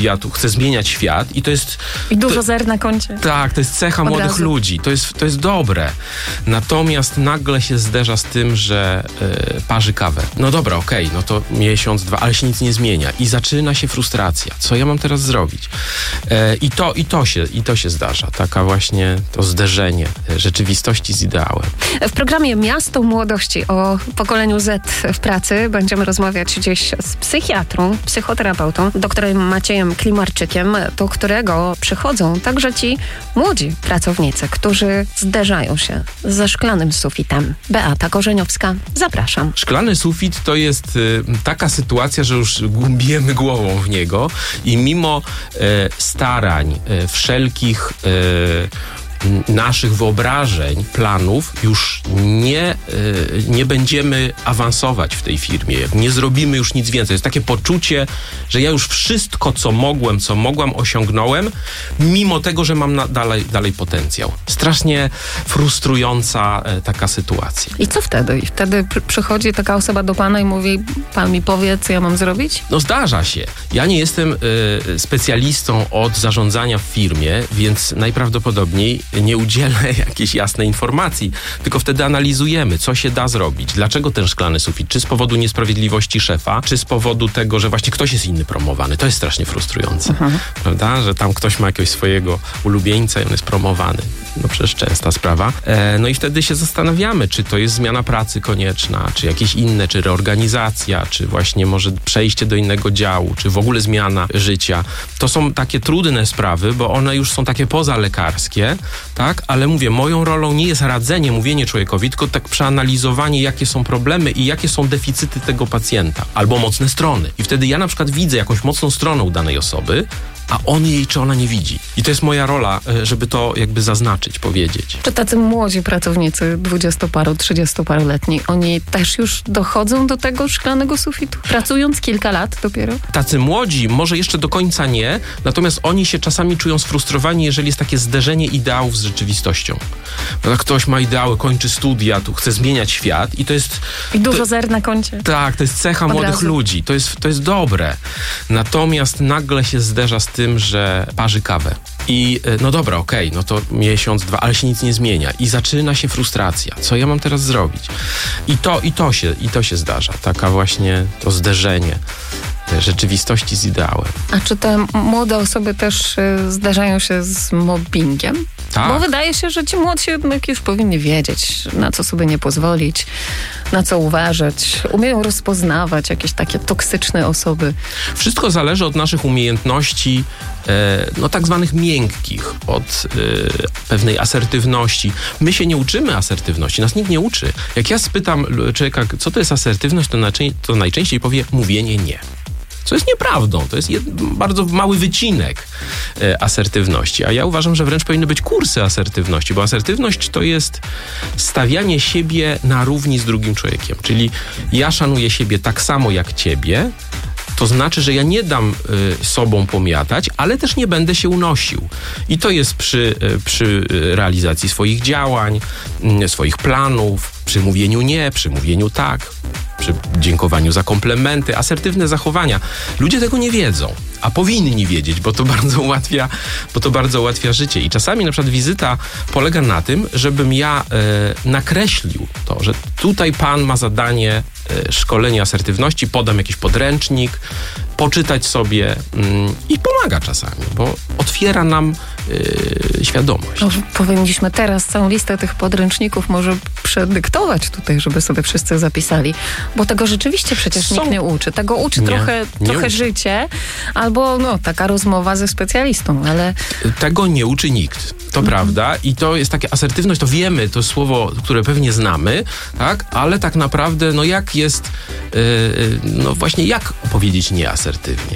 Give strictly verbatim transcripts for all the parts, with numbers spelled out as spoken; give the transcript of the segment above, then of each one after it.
Ja tu chcę zmieniać świat i to jest... I dużo to, zer na koncie. Tak, to jest cecha Od młodych razu. ludzi. To jest, to jest dobre. Natomiast nagle się zderza z tym, że y, parzy kawę. No dobra, okej, okay, no to miesiąc, dwa, ale się nic nie zmienia. I zaczyna się frustracja. Co ja mam teraz zrobić? E, i, to, i, to się, I to się zdarza. Taka właśnie to zderzenie rzeczywistości z ideałem. W programie Miasto Młodości o pokoleniu Z w pracy będziemy rozmawiać gdzieś z psychiatrą, psychoterapeutą, doktorem Maciejem Klimarczykiem, do którego przychodzą także ci młodzi pracownicy, którzy zderzają się ze szklanym sufitem. Beata Korzeniowska, zapraszam. Szklany sufit to jest y, taka sytuacja, że już głębiemy głową w niego i mimo y, starań, y, wszelkich y, naszych wyobrażeń, planów, już nie, y, nie będziemy awansować w tej firmie. Nie zrobimy już nic więcej. Jest takie poczucie, że ja już wszystko, co mogłem, co mogłam, osiągnąłem, mimo tego, że mam na, dalej, dalej potencjał. Strasznie frustrująca y, taka sytuacja. I co wtedy? I wtedy pr- przychodzi taka osoba do pana i mówi, pan mi powie, co ja mam zrobić? No zdarza się. Ja nie jestem y, specjalistą od zarządzania w firmie, więc najprawdopodobniej nie udzielę jakiejś jasnej informacji, tylko wtedy analizujemy, co się da zrobić. Dlaczego ten szklany sufit? Czy z powodu niesprawiedliwości szefa, czy z powodu tego, że właśnie ktoś jest inny promowany? To jest strasznie frustrujące, mhm. prawda? Że tam ktoś ma jakiegoś swojego ulubieńca i on jest promowany. No przecież częsta sprawa. E, no i wtedy się zastanawiamy, czy to jest zmiana pracy konieczna, czy jakieś inne, czy reorganizacja, czy właśnie może przejście do innego działu, czy w ogóle zmiana życia. To są takie trudne sprawy, bo one już są takie pozalekarskie, tak? Ale mówię, moją rolą nie jest radzenie, mówienie człowiekowi, tylko tak przeanalizowanie, jakie są problemy i jakie są deficyty tego pacjenta, albo mocne strony. I wtedy ja na przykład widzę jakąś mocną stronę u danej osoby, a on jej czy ona nie widzi. I to jest moja rola, żeby to jakby zaznaczyć, powiedzieć. Czy tacy młodzi pracownicy, dwudziestoparu, trzydziestoparoletni, oni też już dochodzą do tego szklanego sufitu? Pracując kilka lat dopiero? Tacy młodzi może jeszcze do końca nie, natomiast oni się czasami czują sfrustrowani, jeżeli jest takie zderzenie ideałów z rzeczywistością. No, ktoś ma ideały, kończy studia, tu chce zmieniać świat i to jest... I dużo to, zer na koncie. Tak, to jest cecha Od młodych razu. ludzi. To jest, to jest dobre. Natomiast nagle się zderza z tym, że parzy kawę. I no dobra, okej, okay, no to miesiąc, dwa, ale się nic nie zmienia. I zaczyna się frustracja. Co ja mam teraz zrobić? I to, i to, się, i to się zdarza. Taka właśnie to zderzenie rzeczywistości z ideałem. A czy te młode osoby też y, zdarzają się z mobbingiem? Tak. Bo wydaje się, że ci młodsi jednak już powinni wiedzieć, na co sobie nie pozwolić, na co uważać. Umieją rozpoznawać jakieś takie toksyczne osoby. Wszystko zależy od naszych umiejętności, e, no tak zwanych miękkich, od e, pewnej asertywności. My się nie uczymy asertywności, nas nikt nie uczy. Jak ja spytam człowieka, co to jest asertywność, to, naczę- to najczęściej powie mówienie nie. Co jest nieprawdą. To jest jed, bardzo mały wycinek e, asertywności. A ja uważam, że wręcz powinny być kursy asertywności, bo asertywność to jest stawianie siebie na równi z drugim człowiekiem. Czyli ja szanuję siebie tak samo jak ciebie, to znaczy, że ja nie dam y, sobą pomiatać, ale też nie będę się unosił. I to jest przy, y, przy realizacji swoich działań, y, swoich planów, przy mówieniu nie, przy mówieniu tak, przy dziękowaniu za komplementy, asertywne zachowania. Ludzie tego nie wiedzą, a powinni wiedzieć, bo to bardzo ułatwia, bo to bardzo ułatwia życie. I czasami na przykład wizyta polega na tym, żebym ja e, nakreślił to, że tutaj pan ma zadanie e, szkolenia asertywności, podam jakiś podręcznik, poczytać sobie mm, i pomaga czasami, bo otwiera nam e, świadomość. No, powinniśmy teraz całą listę tych podręczników może przedyktować tutaj, żeby sobie wszyscy zapisali, bo tego rzeczywiście przecież Są... nikt nie uczy. Tego uczy nie, trochę, nie trochę uczy. życie, albo no, taka rozmowa ze specjalistą, ale... Tego nie uczy nikt, to mhm. prawda. I to jest takie asertywność, to wiemy, to jest słowo, które pewnie znamy, tak? Ale tak naprawdę, no jak jest, yy, no właśnie jak powiedzieć nieasertywnie?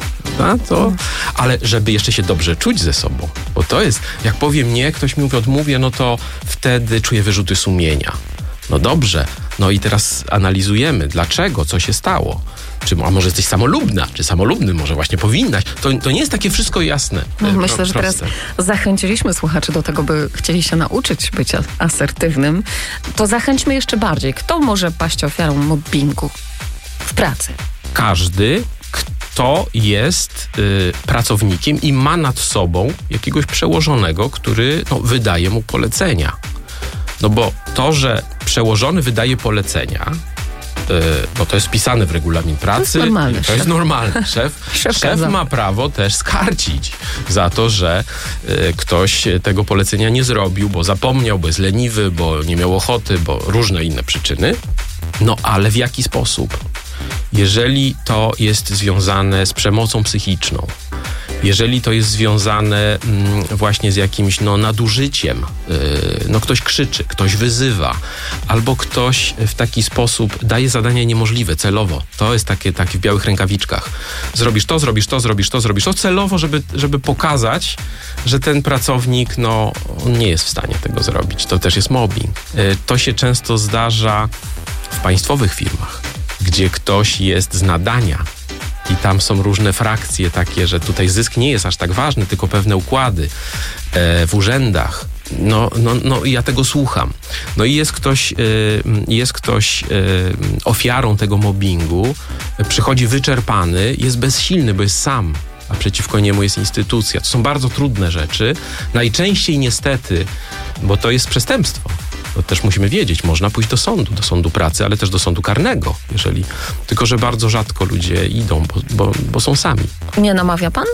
A, to, ale żeby jeszcze się dobrze czuć ze sobą, bo to jest, jak powiem nie, ktoś mi mówi odmówię, no to wtedy czuję wyrzuty sumienia. No dobrze, no i teraz analizujemy, dlaczego, co się stało. Czy, a może jesteś samolubna, czy samolubny może właśnie powinnaś. To, to nie jest takie wszystko jasne. No, e, myślę, pro, że teraz zachęciliśmy słuchaczy do tego, by chcieli się nauczyć bycia asertywnym. To zachęćmy jeszcze bardziej. Kto może paść ofiarą mobbingu w pracy? Każdy, to jest y, pracownikiem i ma nad sobą jakiegoś przełożonego, który no, wydaje mu polecenia. No bo to, że przełożony wydaje polecenia, yy, bo to jest wpisane w regulamin pracy. To jest normalne. To jest normalne. Szef, szef ma prawo też skarcić za to, że yy, ktoś tego polecenia nie zrobił, bo zapomniał, bo jest leniwy, bo nie miał ochoty, bo różne inne przyczyny. No ale w jaki sposób? Jeżeli to jest związane z przemocą psychiczną, jeżeli to jest związane mm, właśnie z jakimś no, nadużyciem, yy, no ktoś krzyczy, ktoś wyzywa, albo ktoś w taki sposób daje zadania niemożliwe, celowo. To jest takie, takie w białych rękawiczkach. Zrobisz to, zrobisz to, zrobisz to, zrobisz to, celowo, żeby, żeby pokazać, że ten pracownik, no, on nie jest w stanie tego zrobić. To też jest mobbing. Yy, to się często zdarza w państwowych firmach, gdzie ktoś jest z nadania i tam są różne frakcje takie, że tutaj zysk nie jest aż tak ważny, tylko pewne układy e, w urzędach. No, no, no ja tego słucham. No i jest ktoś, e, jest ktoś e, ofiarą tego mobbingu, przychodzi wyczerpany, jest bezsilny, bo jest sam, a przeciwko niemu jest instytucja. To są bardzo trudne rzeczy. Najczęściej niestety, bo to jest przestępstwo. To też musimy wiedzieć, można pójść do sądu, do sądu pracy, ale też do sądu karnego, jeżeli... Tylko że bardzo rzadko ludzie idą, bo, bo, bo są sami. Nie namawia pan?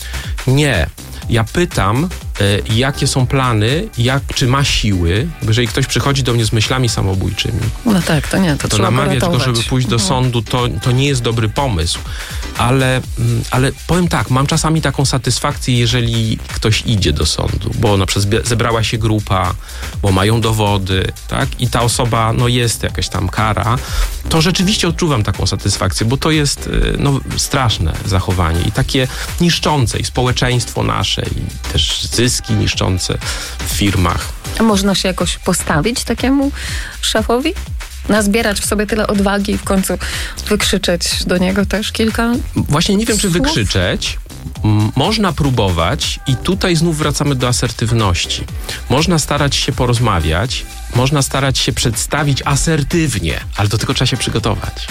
Nie. Ja pytam, y, jakie są plany, jak, czy ma siły, bo jeżeli ktoś przychodzi do mnie z myślami samobójczymi, no tak, to nie, to, to trzeba namawiać go, żeby pójść do no. sądu, to, to nie jest dobry pomysł. Ale, ale powiem tak, mam czasami taką satysfakcję, jeżeli ktoś idzie do sądu, bo na przykład zebrała się grupa, bo mają dowody, tak? I ta osoba, no jest jakaś tam kara, to rzeczywiście odczuwam taką satysfakcję, bo to jest no, straszne zachowanie i takie niszczące i społeczeństwo nasze, i też zyski niszczące w firmach. A można się jakoś postawić takiemu szefowi? Nazbierać w sobie tyle odwagi i w końcu wykrzyczeć do niego też kilka Właśnie nie wiem, czy słów? wykrzyczeć. M- można próbować i tutaj znów wracamy do asertywności. Można starać się porozmawiać, można starać się przedstawić asertywnie, ale do tego trzeba się przygotować.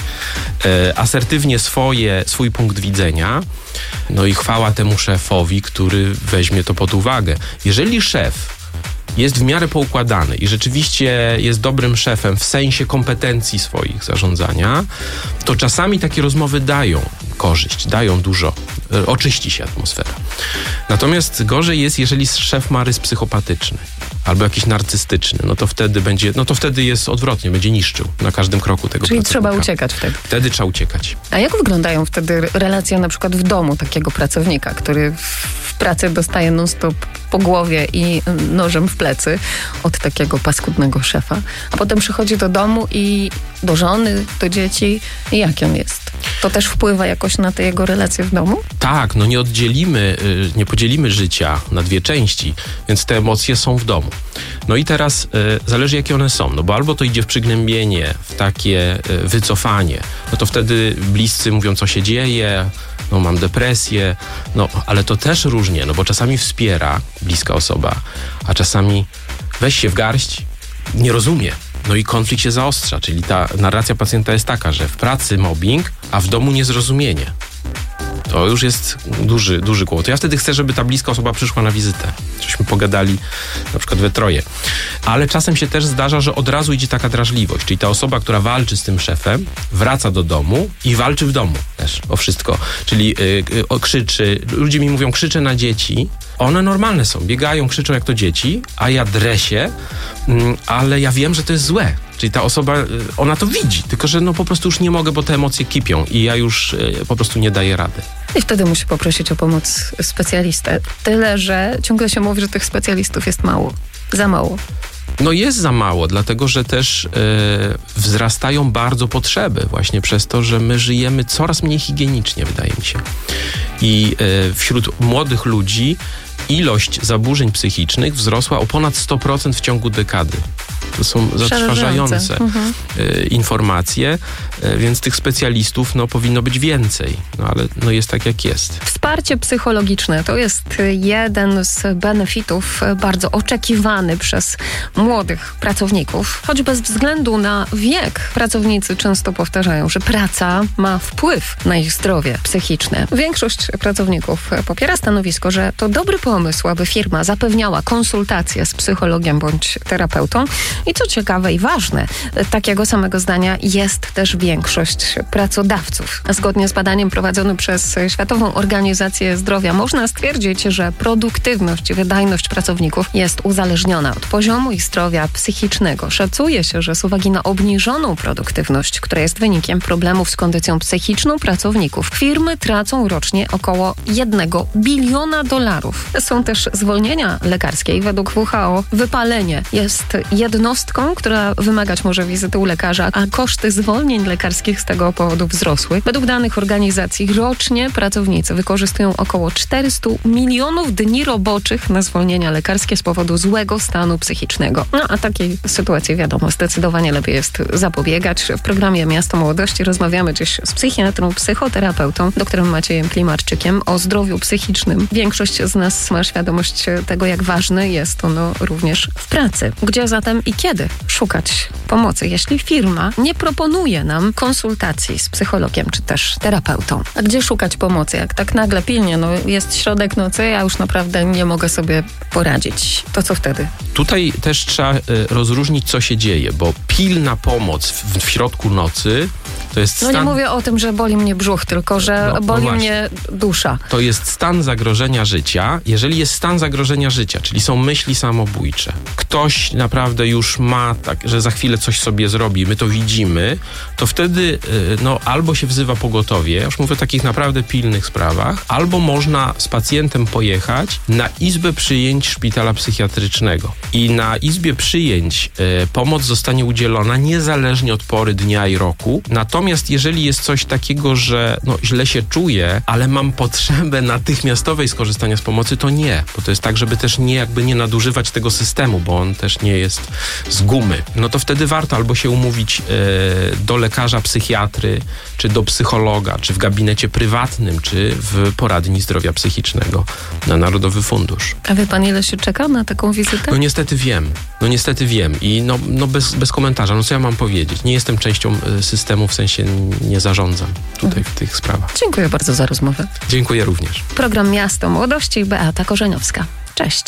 E, asertywnie swoje, swój punkt widzenia, no i chwała temu szefowi, który weźmie to pod uwagę. Jeżeli szef jest w miarę poukładany i rzeczywiście jest dobrym szefem w sensie kompetencji swoich zarządzania, to czasami takie rozmowy dają korzyść, dają dużo, oczyści się atmosfera. Natomiast gorzej jest, jeżeli szef ma rys psychopatyczny albo jakiś narcystyczny, no to wtedy będzie, no to wtedy jest odwrotnie, będzie niszczył na każdym kroku tego Czyli pracownika. trzeba uciekać wtedy. Wtedy trzeba uciekać. A jak wyglądają wtedy relacje na przykład w domu takiego pracownika, który w pracy dostaje non-stop po głowie i nożem w plecy od takiego paskudnego szefa, a potem przychodzi do domu i do żony, do dzieci. I jak on jest? To też wpływa jakoś na te jego relacje w domu? Tak, no nie oddzielimy, nie podzielimy życia na dwie części, więc te emocje są w domu. No i teraz y, zależy, jakie one są, no bo albo to idzie w przygnębienie, w takie y, wycofanie, no to wtedy bliscy mówią, co się dzieje, no mam depresję, no ale to też różnie, no bo czasami wspiera bliska osoba, a czasami weź się w garść, nie rozumie. No i konflikt się zaostrza, czyli ta narracja pacjenta jest taka, że w pracy mobbing, a w domu niezrozumienie. To już jest duży, duży kłopot. To ja wtedy chcę, żeby ta bliska osoba przyszła na wizytę. Żeśmy pogadali na przykład we troje. Ale czasem się też zdarza, że od razu idzie taka drażliwość. Czyli ta osoba, która walczy z tym szefem, wraca do domu i walczy w domu też o wszystko. Czyli yy, yy, krzyczy. Ludzie mi mówią, krzyczę na dzieci. One normalne są. Biegają, krzyczą jak to dzieci, a ja dresie, yy, ale ja wiem, że to jest złe. Czyli ta osoba, ona to widzi, tylko że no po prostu już nie mogę, bo te emocje kipią i ja już y, po prostu nie daję rady. I wtedy musi poprosić o pomoc specjalistę. Tyle, że ciągle się mówi, że tych specjalistów jest mało. Za mało. No jest za mało, dlatego że też y, wzrastają bardzo potrzeby właśnie przez to, że my żyjemy coraz mniej higienicznie, wydaje mi się. I y, wśród młodych ludzi ilość zaburzeń psychicznych wzrosła o ponad sto procent w ciągu dekady. to są zatrważające mhm. informacje, więc tych specjalistów no, powinno być więcej, no ale no, jest tak jak jest. Wsparcie psychologiczne to jest jeden z benefitów bardzo oczekiwany przez młodych pracowników, choć bez względu na wiek pracownicy często powtarzają, że praca ma wpływ na ich zdrowie psychiczne. Większość pracowników popiera stanowisko, że to dobry pomysł, aby firma zapewniała konsultacje z psychologiem bądź terapeutą. I co ciekawe i ważne, takiego samego zdania jest też większość pracodawców. Zgodnie z badaniem prowadzonym przez Światową Organizację Zdrowia można stwierdzić, że produktywność i wydajność pracowników jest uzależniona od poziomu ich zdrowia psychicznego. Szacuje się, że z uwagi na obniżoną produktywność, która jest wynikiem problemów z kondycją psychiczną pracowników, firmy tracą rocznie około jednego biliona dolarów. Są też zwolnienia lekarskie i według W H O wypalenie jest jednostką, która wymagać może wizyty u lekarza, a koszty zwolnień lekarskich z tego powodu wzrosły. Według danych organizacji rocznie pracownicy wykorzystują około czterysta milionów dni roboczych na zwolnienia lekarskie z powodu złego stanu psychicznego. No a takiej sytuacji wiadomo, zdecydowanie lepiej jest zapobiegać. W programie Miasto Młodości rozmawiamy dziś z psychiatrą, psychoterapeutą, doktorem Maciejem Klimarczykiem o zdrowiu psychicznym. Większość z nas ma świadomość tego, jak ważne jest ono również w pracy. Gdzie zatem i kiedy szukać pomocy, jeśli firma nie proponuje nam konsultacji z psychologiem czy też terapeutą? A gdzie szukać pomocy? Jak tak nagle pilnie, no jest środek nocy, ja już naprawdę nie mogę sobie poradzić. To co wtedy? Tutaj też trzeba y, rozróżnić, co się dzieje, bo pilna pomoc w, w środku nocy to jest stan... No nie mówię o tym, że boli mnie brzuch, tylko że no, boli no mnie dusza. To jest stan zagrożenia życia. Jeżeli jest stan zagrożenia życia, czyli są myśli samobójcze, ktoś naprawdę już ma tak, że za chwilę coś sobie zrobi, my to widzimy, to wtedy no, albo się wzywa pogotowie, już mówię o takich naprawdę pilnych sprawach, albo można z pacjentem pojechać na izbę przyjęć szpitala psychiatrycznego. I na izbie przyjęć y, pomoc zostanie udzielona niezależnie od pory dnia i roku. Natomiast jeżeli jest coś takiego, że no, źle się czuję, ale mam potrzebę natychmiastowej skorzystania z pomocy, to nie. Bo to jest tak, żeby też nie jakby nie nadużywać tego systemu, bo on też nie jest z gumy. No to wtedy warto albo się umówić y, do lekarza psychiatry, czy do psychologa, czy w gabinecie prywatnym, czy w poradni zdrowia psychicznego na Narodowy Fundusz. A wie pan, ile się czeka na taką wizytę? No niestety wiem. No niestety wiem. I no, no bez, bez komentarza. No co ja mam powiedzieć? Nie jestem częścią systemu, w sensie nie zarządzam tutaj w tych sprawach. Dziękuję bardzo za rozmowę. Dziękuję również. Program Miasto Młodości, Beata Korzeniowska. Cześć.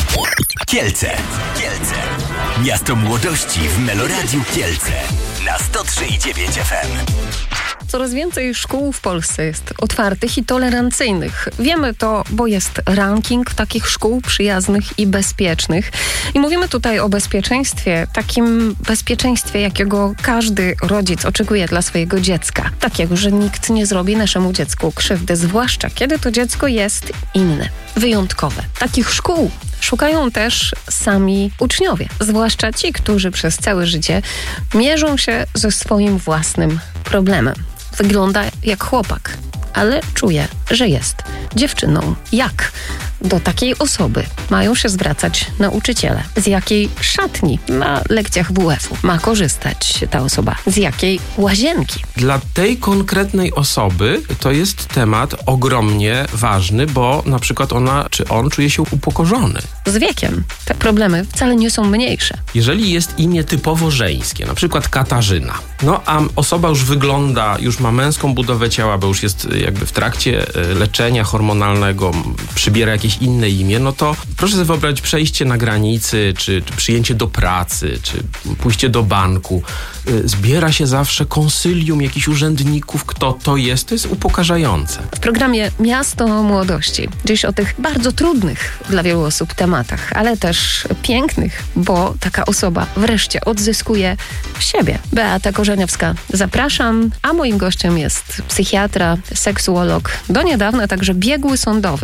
Kielce. Kielce. Miasto Młodości w Meloradiu Kielce. Na sto trzy i dziewięć F M. Coraz więcej szkół w Polsce jest otwartych i tolerancyjnych. Wiemy to, bo jest ranking takich szkół przyjaznych i bezpiecznych. I mówimy tutaj o bezpieczeństwie, takim bezpieczeństwie, jakiego każdy rodzic oczekuje dla swojego dziecka. Takiego, że nikt nie zrobi naszemu dziecku krzywdy, zwłaszcza kiedy to dziecko jest inne, wyjątkowe. Takich szkół szukają też sami uczniowie, zwłaszcza ci, którzy przez całe życie mierzą się ze swoim własnym problemem. Wygląda jak chłopak, ale czuje, że jest dziewczyną. Jak do takiej osoby mają się zwracać nauczyciele? Z jakiej szatni na lekcjach W F u ma korzystać ta osoba? Z jakiej łazienki? Dla tej konkretnej osoby to jest temat ogromnie ważny, bo na przykład ona czy on czuje się upokorzony. Z wiekiem te problemy wcale nie są mniejsze. Jeżeli jest imię typowo żeńskie, na przykład Katarzyna, no a osoba już wygląda, już ma męską budowę ciała, bo już jest jakby w trakcie leczenia hormonalnego, przybiera jakieś inne imię, no to proszę sobie wyobrazić przejście na granicy, czy, czy przyjęcie do pracy, czy pójście do banku. Zbiera się zawsze konsylium jakichś urzędników, kto to jest. To jest upokarzające. W programie Miasto Młodości dziś o tych bardzo trudnych dla wielu osób tematach, ale też pięknych, bo taka osoba wreszcie odzyskuje siebie. Beata Korzeniowska, zapraszam, a moim gościem jest psychiatra, seksuolog, do niedawna także biegły sądowy, bardzo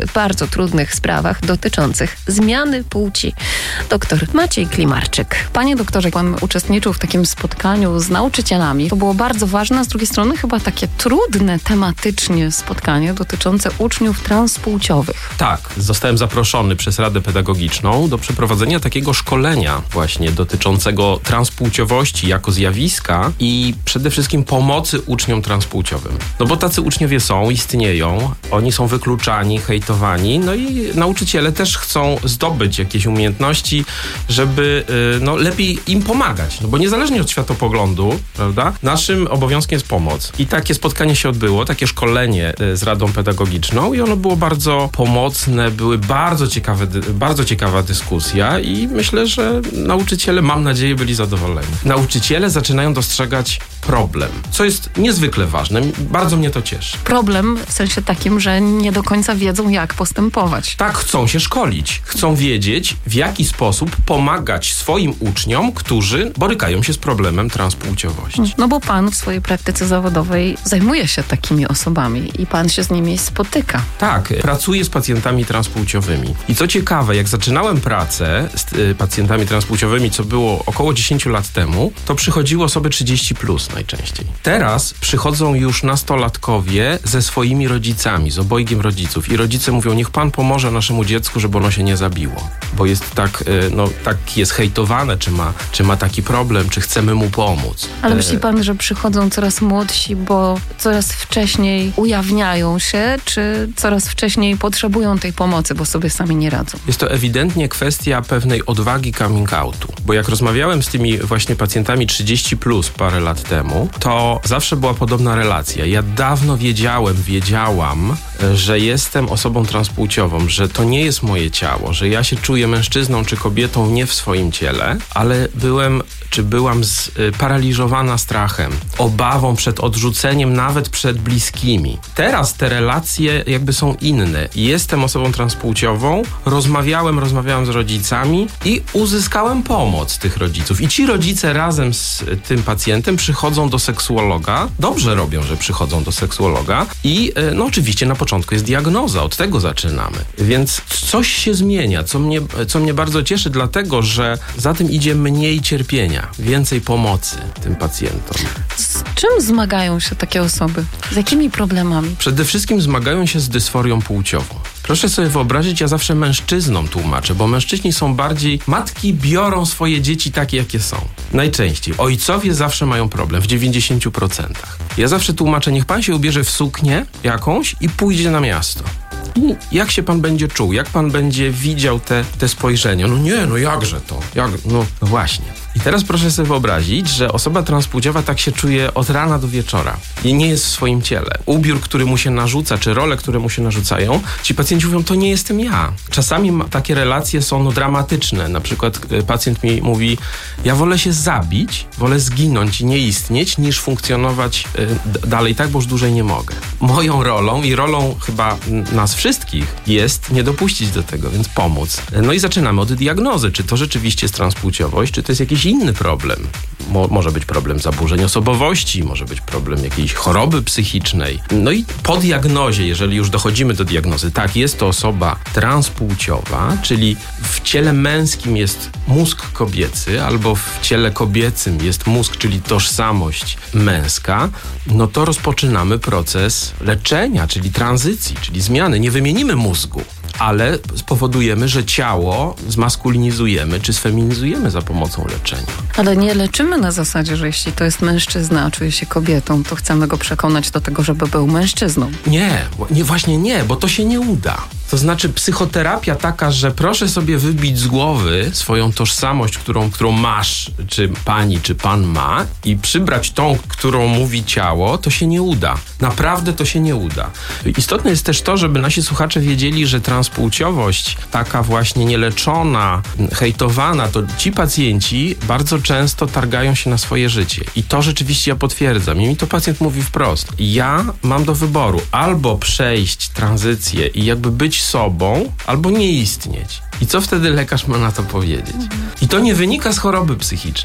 bardzo trudnych sprawach dotyczących zmiany płci. Doktor Maciej Klimarczyk. Panie doktorze, pan uczestniczył w takim spotkaniu z nauczycielami. To było bardzo ważne, a z drugiej strony chyba takie trudne tematycznie spotkanie dotyczące uczniów transpłciowych. Tak, zostałem zaproszony przez Radę Pedagogiczną do przeprowadzenia takiego szkolenia właśnie dotyczącego transpłciowości jako zjawiska i przede wszystkim pomocy uczniom transpłciowym. No bo tacy uczniowie są, istnieją, oni są wykluczani, hejtowani, no i nauczyciele też chcą zdobyć jakieś umiejętności, żeby no, lepiej im pomagać. No bo niezależnie od światopoglądu, prawda, naszym obowiązkiem jest pomoc. I takie spotkanie się odbyło, takie szkolenie z Radą Pedagogiczną i ono było bardzo pomocne, były bardzo ciekawe, bardzo ciekawa dyskusja i myślę, że nauczyciele, mam nadzieję, byli zadowoleni. Nauczyciele zaczynają dostrzegać problem, co jest niezwykle ważne. Bardzo mnie to cieszy. Problem w sensie takim, że nie do końca wiedzą, jak postępować. Tak, chcą się szkolić. Chcą wiedzieć, w jaki sposób pomagać swoim uczniom, którzy borykają się z problemem transpłciowości. No bo pan w swojej praktyce zawodowej zajmuje się takimi osobami i pan się z nimi spotyka. Tak, pracuję z pacjentami transpłciowymi. I co ciekawe, jak zaczynałem pracę z y, pacjentami transpłciowymi, co było około dziesięć lat temu, to przychodziły osoby trzydzieści plus najczęściej. Teraz przychodzą już nastolatkowie ze swoimi rodzicami, z obojgiem rodziców i rodzice mówią, niech pan pomoże naszemu dziecku, żeby ono się nie zabiło. Bo jest tak, y, no tak jest hejtowane, czy ma, czy ma taki problem, czy chcemy mu pomóc. Ale myśli pan, że przychodzą coraz młodsi, bo coraz wcześniej ujawniają się, czy coraz wcześniej potrzebują tej pomocy, bo sobie sami nie radzą? Jest to ewidentnie kwestia pewnej odwagi coming outu. Bo jak rozmawiałem z tymi właśnie pacjentami trzydzieści plus parę lat temu, to zawsze była podobna relacja. Ja dawno wiedziałem, wiedziałam, że jestem osobą transpłciową, że to nie jest moje ciało, że ja się czuję mężczyzną czy kobietą nie w swoim ciele, ale byłem czy byłam sparaliżowana strachem, obawą przed odrzuceniem, nawet przed bliskimi. Teraz te relacje jakby są inne. Jestem osobą transpłciową, rozmawiałem, rozmawiałem z rodzicami i uzyskałem pomoc tych rodziców. I ci rodzice razem z tym pacjentem przychodzą do seksuologa. Dobrze robią, że przychodzą do seksuologa i no oczywiście na początku jest diagnoza, od tego zaczynamy. Więc coś się zmienia, co mnie, co mnie bardzo cieszy, dlatego, że za tym idzie mniej cierpienia, więcej pomocy tym pacjentom. Z czym zmagają się takie osoby? Z jakimi problemami? Przede wszystkim zmagają się z dysforią płciową. Proszę sobie wyobrazić, ja zawsze mężczyznom tłumaczę, bo mężczyźni są bardziej... Matki biorą swoje dzieci takie, jakie są. Najczęściej. Ojcowie zawsze mają problem, w dziewięćdziesięciu procentach. Ja zawsze tłumaczę, niech pan się ubierze w suknię jakąś i pójdzie na miasto. I jak się pan będzie czuł? Jak pan będzie widział te, te spojrzenia? No nie, no jakże to? Jak? No, no właśnie. I teraz proszę sobie wyobrazić, że osoba transpłciowa tak się czuje od rana do wieczora i nie jest w swoim ciele. Ubiór, który mu się narzuca, czy role, które mu się narzucają, ci pacjenci mówią, to nie jestem ja. Czasami takie relacje są no, dramatyczne. Na przykład pacjent mi mówi, ja wolę się zabić, wolę zginąć i nie istnieć, niż funkcjonować y, dalej tak, bo już dłużej nie mogę. Moją rolą i rolą chyba nas wszystkich jest nie dopuścić do tego, więc pomóc. No i zaczynamy od diagnozy. Czy to rzeczywiście jest transpłciowość, czy to jest jakiś inny problem. Mo- może być problem zaburzeń osobowości, może być problem jakiejś choroby psychicznej. No i po diagnozie, jeżeli już dochodzimy do diagnozy, tak, jest to osoba transpłciowa, czyli w ciele męskim jest mózg kobiecy, albo w ciele kobiecym jest mózg, czyli tożsamość męska, no to rozpoczynamy proces leczenia, czyli tranzycji, czyli zmiany. Nie wymienimy mózgu, ale spowodujemy, że ciało zmaskulinizujemy czy sfeminizujemy za pomocą leczenia. Ale nie leczymy na zasadzie, że jeśli to jest mężczyzna, a czuje się kobietą, to chcemy go przekonać do tego, żeby był mężczyzną. Nie, nie, właśnie nie, bo to się nie uda. To znaczy psychoterapia taka, że proszę sobie wybić z głowy swoją tożsamość, którą, którą masz, czy pani, czy pan ma i przybrać tą, którą mówi ciało, to się nie uda. Naprawdę to się nie uda. Istotne jest też to, żeby nasi słuchacze wiedzieli, że transpłciowość, taka właśnie nieleczona, hejtowana, to ci pacjenci bardzo często targają się na swoje życie. I to rzeczywiście ja potwierdzam. I mi to pacjent mówi wprost. Ja mam do wyboru albo przejść tranzycję i jakby być sobą, albo nie istnieć. I co wtedy lekarz ma na to powiedzieć? I to nie wynika z choroby psychicznej.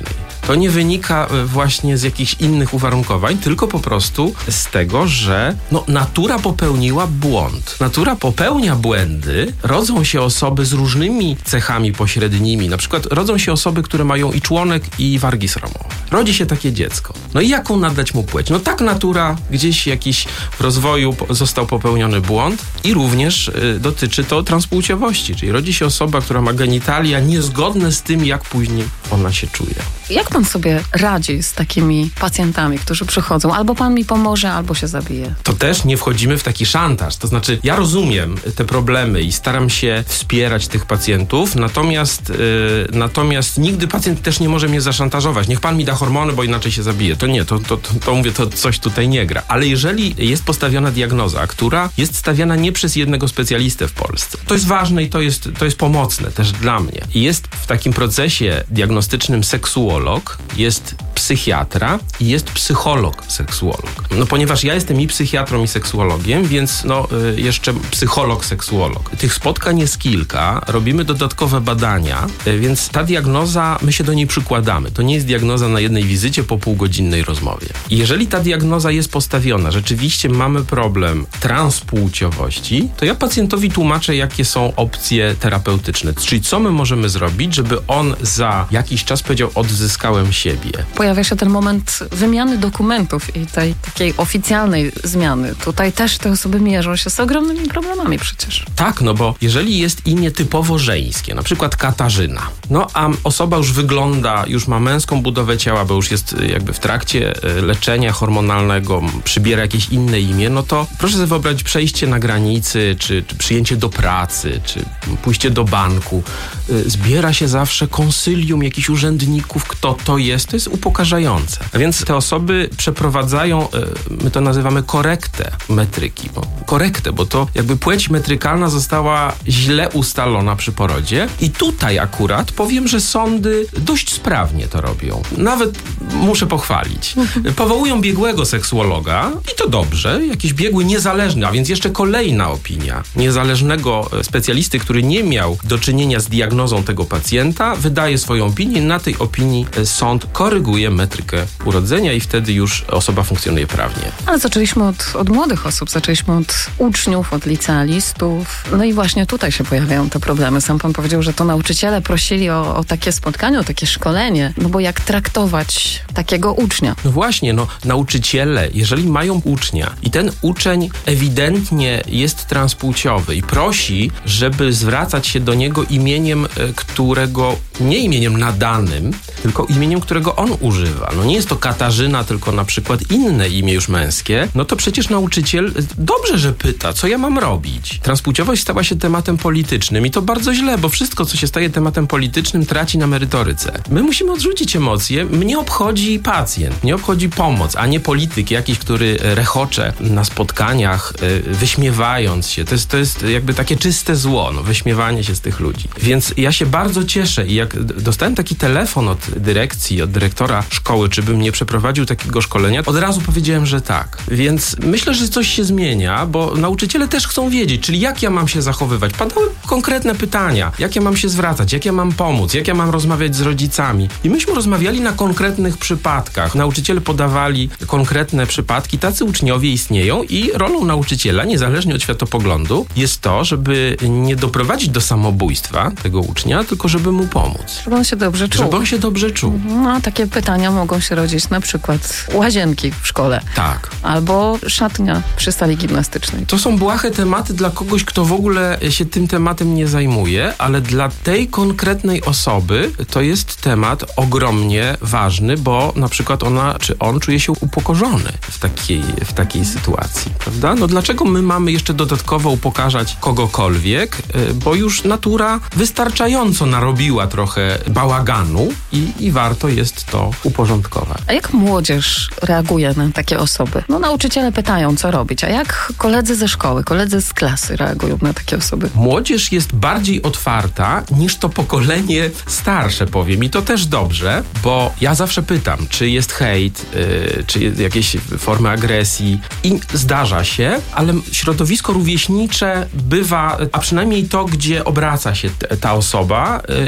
To nie wynika właśnie z jakichś innych uwarunkowań, tylko po prostu z tego, że no, natura popełniła błąd. Natura popełnia błędy, rodzą się osoby z różnymi cechami pośrednimi. Na przykład rodzą się osoby, które mają i członek, i wargi sromowe. Rodzi się takie dziecko. No i jaką nadać mu płeć? No tak natura, gdzieś jakiś w rozwoju został popełniony błąd i również y, dotyczy to transpłciowości, czyli rodzi się osoba, która ma genitalia niezgodne z tym, jak później ona się czuje. Jak pan sobie radzi z takimi pacjentami, którzy przychodzą? Albo pan mi pomoże, albo się zabije. To też nie wchodzimy w taki szantaż. To znaczy, ja rozumiem te problemy i staram się wspierać tych pacjentów, natomiast, yy, natomiast nigdy pacjent też nie może mnie zaszantażować. Niech pan mi da hormony, bo inaczej się zabije. To nie, to, to, to, to mówię, to coś tutaj nie gra. Ale jeżeli jest postawiona diagnoza, która jest stawiana nie przez jednego specjalistę w Polsce, to jest ważne i to jest, to jest pomocne też dla mnie. I jest w takim procesie diagnostycznym seksuolog, jest psychiatra i jest psycholog, seksuolog. No ponieważ ja jestem i psychiatrą, i seksuologiem, więc no y, jeszcze psycholog, seksuolog. Tych spotkań jest kilka, robimy dodatkowe badania, y, więc ta diagnoza, my się do niej przykładamy. To nie jest diagnoza na jednej wizycie po półgodzinnej rozmowie. I jeżeli ta diagnoza jest postawiona, rzeczywiście mamy problem transpłciowości, to ja pacjentowi tłumaczę, jakie są opcje terapeutyczne. Czyli co my możemy zrobić, żeby on za jakiś czas powiedział, odzyskałem siebie. Pojawia się ten moment wymiany dokumentów i tej takiej oficjalnej zmiany. Tutaj też te osoby mierzą się z ogromnymi problemami przecież. Tak, no bo jeżeli jest imię typowo żeńskie, na przykład Katarzyna, no a osoba już wygląda, już ma męską budowę ciała, bo już jest jakby w trakcie leczenia hormonalnego, przybiera jakieś inne imię, no to proszę sobie wyobrazić przejście na granicy, czy, czy przyjęcie do pracy, czy pójście do banku. Zbiera się zawsze konsylium jakichś urzędników, kto to jest, to jest upokarzające. A więc te osoby przeprowadzają, my to nazywamy korektę metryki, bo, korektę, bo to jakby płeć metrykalna została źle ustalona przy porodzie i tutaj akurat powiem, że sądy dość sprawnie to robią. Nawet muszę pochwalić. Powołują biegłego seksuologa i to dobrze, jakiś biegły niezależny, a więc jeszcze kolejna opinia niezależnego specjalisty, który nie miał do czynienia z diagnozą tego pacjenta, wydaje swoją opinię, na tej opinii sąd koryguje metrykę urodzenia i wtedy już osoba funkcjonuje prawnie. Ale zaczęliśmy od, od młodych osób, zaczęliśmy od uczniów, od licealistów. No i właśnie tutaj się pojawiają te problemy. Sam pan powiedział, że to nauczyciele prosili o, o takie spotkanie, o takie szkolenie. No bo jak traktować takiego ucznia? No właśnie, no nauczyciele, jeżeli mają ucznia i ten uczeń ewidentnie jest transpłciowy i prosi, żeby zwracać się do niego imieniem, którego, nie imieniem nadanym, tylko imieniem, którego on używa. No nie jest to Katarzyna, tylko na przykład inne imię już męskie, no to przecież nauczyciel dobrze, że pyta, co ja mam robić. Transpłciowość stała się tematem politycznym i to bardzo źle, bo wszystko, co się staje tematem politycznym, traci na merytoryce. My musimy odrzucić emocje. Mnie obchodzi pacjent, mnie obchodzi pomoc, a nie polityk jakiś, który rechocze na spotkaniach, wyśmiewając się. To jest, to jest jakby takie czyste zło, no, wyśmiewanie się z tych ludzi. Więc ja się bardzo cieszę i jak dostałem taki telefon od dyrekcji, od dyrektora szkoły, czy bym nie przeprowadził takiego szkolenia, od razu powiedziałem, że tak. Więc myślę, że coś się zmienia, bo nauczyciele też chcą wiedzieć, czyli jak ja mam się zachowywać. Padały konkretne pytania. Jak ja mam się zwracać? Jak ja mam pomóc? Jak ja mam rozmawiać z rodzicami? I myśmy rozmawiali na konkretnych przypadkach. Nauczyciele podawali konkretne przypadki. Tacy uczniowie istnieją i rolą nauczyciela, niezależnie od światopoglądu, jest to, żeby nie doprowadzić do samobójstwa tego ucznia, tylko żeby mu pomóc. Żeby on się dobrze czuł. Żeby on się dobrze czuł. No, takie pytania mogą się rodzić na przykład łazienki w szkole. Tak. Albo szatnia przy sali gimnastycznej. To są błahe tematy dla kogoś, kto w ogóle się tym tematem nie zajmuje, ale dla tej konkretnej osoby to jest temat ogromnie ważny, bo na przykład ona, czy on czuje się upokorzony w takiej, w takiej sytuacji, prawda? No dlaczego my mamy jeszcze dodatkowo upokarzać kogokolwiek, bo już natura wystarczająco narobiła trochę bałaganu i, i warto jest to uporządkować. A jak młodzież reaguje na takie osoby? No nauczyciele pytają, co robić, a jak koledzy ze szkoły, koledzy z klasy reagują na takie osoby? Młodzież jest bardziej otwarta niż to pokolenie starsze, powiem. I to też dobrze, bo ja zawsze pytam, czy jest hejt, yy, czy jest jakieś formy agresji i zdarza się, ale środowisko rówieśnicze bywa, a przynajmniej to, gdzie obraca się t- ta osoba yy, i mówią, że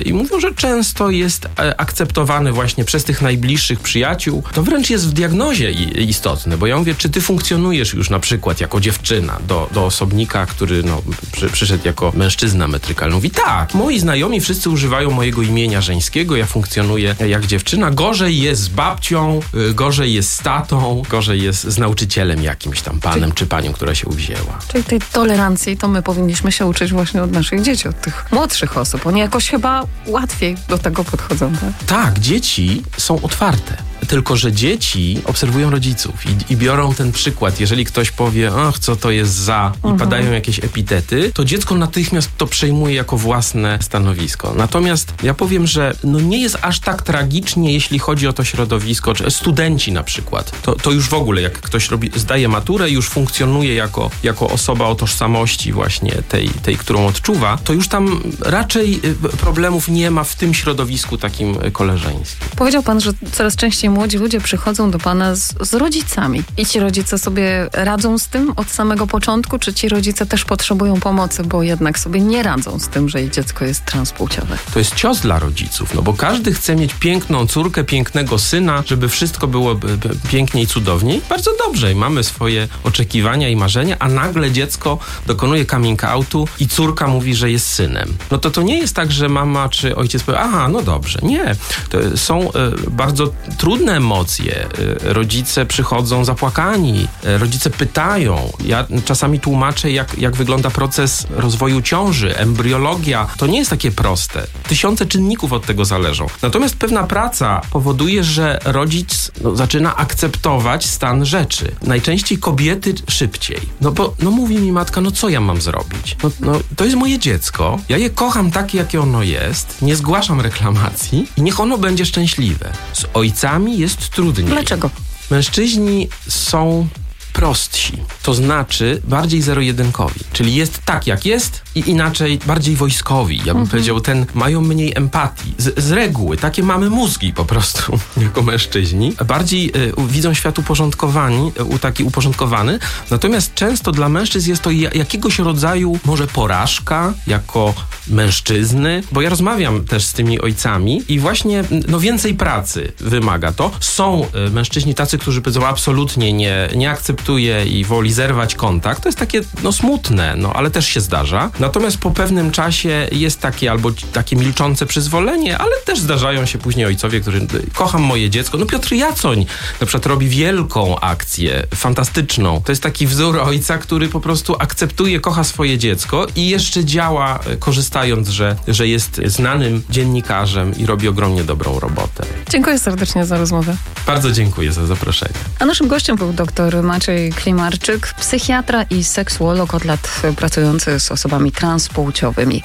że często jest e, akceptowany właśnie przez tych najbliższych przyjaciół. To wręcz jest w diagnozie i, istotne, bo ja mówię, czy ty funkcjonujesz już na przykład jako dziewczyna do, do osobnika, który no, przy, przyszedł jako mężczyzna metrykalny. Mówi, tak, moi znajomi wszyscy używają mojego imienia żeńskiego, ja funkcjonuję jak dziewczyna. Gorzej jest z babcią, y, gorzej jest z tatą, gorzej jest z nauczycielem jakimś tam, panem czyli, czy panią, która się uwzięła. Czyli tej tolerancji to my powinniśmy się uczyć właśnie od naszych dzieci, od tych młodszych osób. Oni jakoś chyba łatwiej do tego podchodzą, tak? Tak, dzieci są otwarte. Tylko że dzieci obserwują rodziców i, i biorą ten przykład. Jeżeli ktoś powie, ach, co to jest za, i mhm. padają jakieś epitety, to dziecko natychmiast to przejmuje jako własne stanowisko. Natomiast ja powiem, że no nie jest aż tak tragicznie, jeśli chodzi o to środowisko, czy studenci na przykład. To, to już w ogóle, jak ktoś robi, zdaje maturę i już funkcjonuje jako, jako osoba o tożsamości właśnie tej, tej, którą odczuwa, to już tam raczej problemów nie ma w tym środowisku takim koleżeńskim. Powiedział pan, że coraz częściej młodzi ludzie przychodzą do pana z, z rodzicami. I ci rodzice sobie radzą z tym od samego początku, czy ci rodzice też potrzebują pomocy, bo jednak sobie nie radzą z tym, że ich dziecko jest transpłciowe? To jest cios dla rodziców, no bo każdy chce mieć piękną córkę, pięknego syna, żeby wszystko było pięknie i cudownie. Bardzo dobrze. I mamy swoje oczekiwania i marzenia, a nagle dziecko dokonuje coming outu i córka mówi, że jest synem. No to to nie jest tak, że mama czy ojciec powie, aha, no dobrze. Nie. To są y, bardzo trudne emocje. Rodzice przychodzą zapłakani. Rodzice pytają. Ja czasami tłumaczę, jak, jak wygląda proces rozwoju ciąży, embriologia. To nie jest takie proste. Tysiące czynników od tego zależą. Natomiast pewna praca powoduje, że rodzic no, zaczyna akceptować stan rzeczy. Najczęściej kobiety szybciej. No bo no mówi mi matka, no co ja mam zrobić? No, no to jest moje dziecko. Ja je kocham takie, jakie ono jest. Nie zgłaszam reklamacji i niech ono będzie szczęśliwe. Z ojcami jest trudniej. Dlaczego? Mężczyźni są prostsi, to znaczy bardziej zero-jedynkowi, czyli jest tak jak jest i inaczej bardziej wojskowi. Ja bym mhm. powiedział, ten mają mniej empatii. Z, z reguły takie mamy mózgi po prostu jako mężczyźni. Bardziej y, widzą świat uporządkowani, y, taki uporządkowany, natomiast często dla mężczyzn jest to jakiegoś rodzaju może porażka jako mężczyzny, bo ja rozmawiam też z tymi ojcami i właśnie no więcej pracy wymaga to. Są y, mężczyźni tacy, którzy powiedzą absolutnie nie, nie akceptują i woli zerwać kontakt. To jest takie no smutne, no ale też się zdarza. Natomiast po pewnym czasie jest takie albo takie milczące przyzwolenie, ale też zdarzają się później ojcowie, którzy kocham moje dziecko. No Piotr Jacoń na przykład robi wielką akcję, fantastyczną. To jest taki wzór ojca, który po prostu akceptuje, kocha swoje dziecko i jeszcze działa, korzystając, że, że jest znanym dziennikarzem i robi ogromnie dobrą robotę. Dziękuję serdecznie za rozmowę. Bardzo dziękuję za zaproszenie. A naszym gościem był dr Maciej Klimarczyk, psychiatra i seksuolog od lat pracujący z osobami transpłciowymi.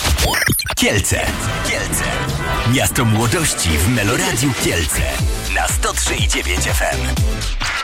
Kielce. Kielce. Miasto młodości w Meloradiu Kielce. Na sto trzy i dziewięć F M.